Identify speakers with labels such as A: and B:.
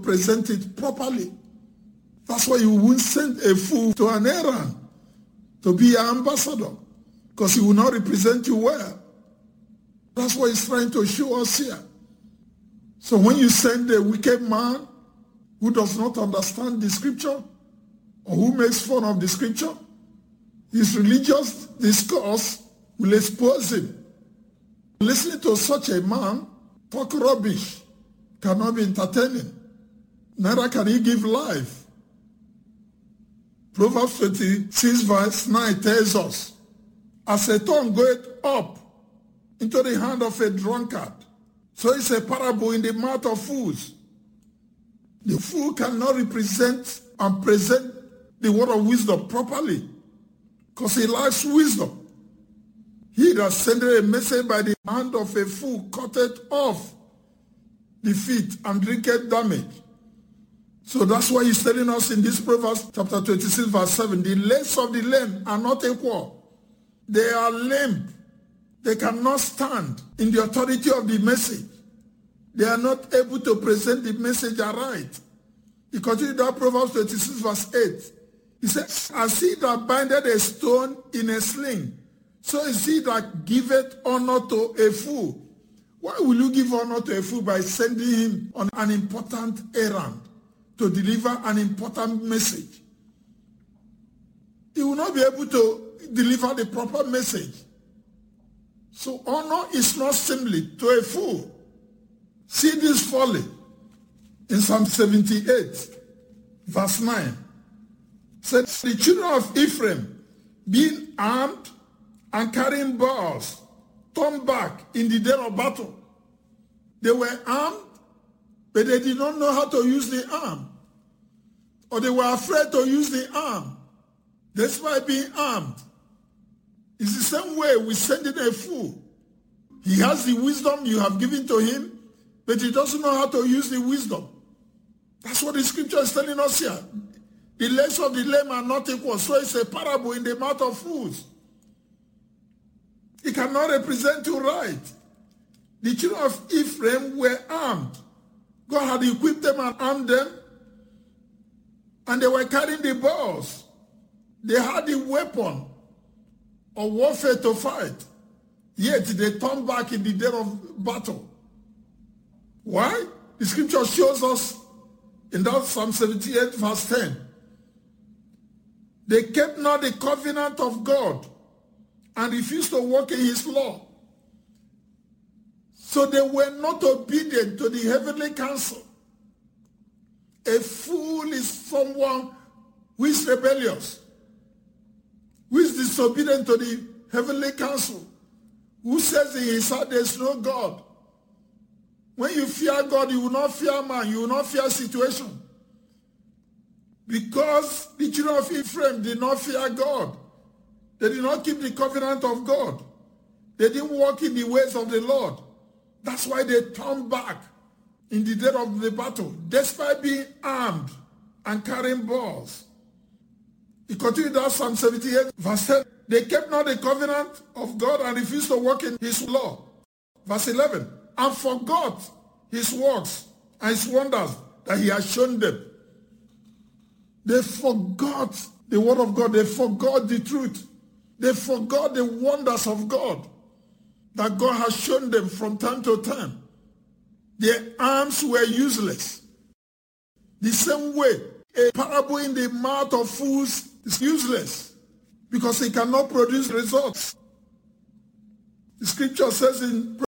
A: present it properly. That's why you won't send a fool to an errand to be an ambassador, because he will not represent you well. That's what he's trying to show us here. So when you send a wicked man who does not understand the scripture, or who makes fun of the scripture, his religious discourse will expose him. Listening to such a man talk rubbish cannot be entertaining. Neither can he give life. Proverbs 26 verse 9 tells us, as a tongue goeth up into the hand of a drunkard, so is a parable in the mouth of fools. The fool cannot represent and present the word of wisdom properly, because he lacks wisdom. He that sendeth a message by the hand of a fool cutteth off the feet and drinketh damage. So that's why he's telling us in this Proverbs chapter 26 verse 7, the legs of the lame are not equal. They are lame. They cannot stand in the authority of the message. They are not able to present the message aright. He continued that Proverbs 26 verse 8. He says, as he that bindeth a stone in a sling, so is he that giveth honor to a fool. Why will you give honor to a fool? By sending him on an important errand to deliver an important message. He will not be able to deliver the proper message. So honor is not simply to a fool. See this folly in Psalm 78, verse 9. Said, the children of Ephraim, being armed and carrying bows, turned back in the day of battle. They were armed, but they did not know how to use the arm. Or they were afraid to use the arm. That's why being armed. It's the same way with sending a fool. He has the wisdom you have given to him, but he doesn't know how to use the wisdom. That's what the scripture is telling us here. The legs of the lame are not equal, so it's a parable in the mouth of fools. He cannot represent you right. The children of Ephraim were armed. God had equipped them and armed them, and they were carrying the bows. They had the weapon of warfare to fight, yet they turned back in the day of battle. Why? The scripture shows us in that Psalm 78 verse 10. They kept not the covenant of God and refused to walk in his law. So they were not obedient to the heavenly counsel. A fool is someone who is rebellious, who is disobedient to the heavenly counsel, who says in his heart there is no God. When you fear God, you will not fear man, you will not fear situation. Because the children of Ephraim did not fear God. They did not keep the covenant of God. They didn't walk in the ways of the Lord. That's why they turned back in the day of the battle, despite being armed and carrying bows. He continued that Psalm 78, verse 10. They kept not the covenant of God and refused to walk in his law. Verse 11. And forgot his works and his wonders that he has shown them. They forgot the word of God. They forgot the truth. They forgot the wonders of God that God has shown them from time to time. Their arms were useless. The same way, a parable in the mouth of fools is useless because it cannot produce results. The scripture says in